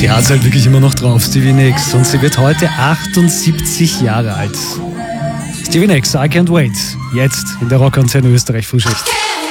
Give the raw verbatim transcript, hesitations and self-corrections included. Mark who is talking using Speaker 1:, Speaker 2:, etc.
Speaker 1: Die hat es halt wirklich immer noch drauf, Stevie Nicks. Und sie wird heute achtundsiebzig Jahre alt. Stevie Nicks, I Can't Wait. Jetzt in der Rockantenne Österreich Frühschicht.